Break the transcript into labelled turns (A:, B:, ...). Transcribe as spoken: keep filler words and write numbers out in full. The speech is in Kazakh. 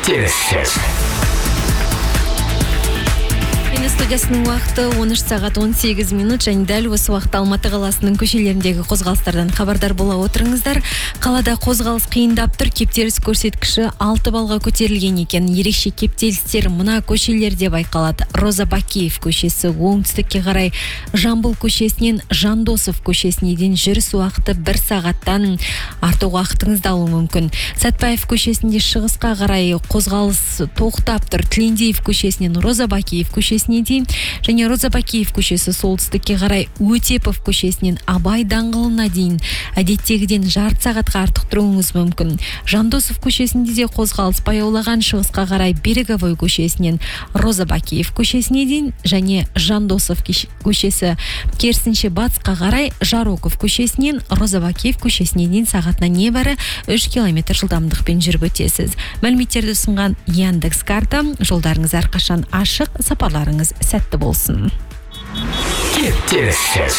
A: Кептеліссіз.
B: Студиясының уақыты он үш сағат он сегіз минут, және дәл осы уақытта Алматы қаласының көшелеріндегі қозғалыстардан хабардар бола отырыңыздар. Қалада қозғалыс қиындап тұр, кептеліс көрсеткіші алты балға көтерілген екен. Ерекше кептелістер мына көшелерде байқалады. Роза Бакиев көшесі оңтүстікке қарай Жамбыл көшесінен Жандосов көшесіне дейін жүріс уақыты бір сағаттан артық уақытыңызды алуы мүмкін. Сәтпаев көшесінде шығысқа қарай қозғалыс тоқтап тұр. Тілендиев көшесінен Роза Бакиев көшесіне дейін, және Роза Бакиев көшесі солтүстікке қарай Өтепов көшесінен Абай даңғылына дейін әдеттегіден жарты сағатқа артық тұруыңыз мүмкін. Жандосов көшесінде де қозғалыс баяулаған, шығысқа қарай Береговой көшесінен Роза Бакиев көшесіне дейін, және Жандосов көшесі керісінше батысқа қарай Жароков көшесінен Роза Бакиев көшесіне дейін сағатына небәрі үш километр жылдамдықпен жүріп өтесіз. Мәліметтерді ұсынған Яндекс карта. Жолдарыңыз әрқашан ашық, сапарларыңыз сәтті болсын.
A: Кептеліссіз.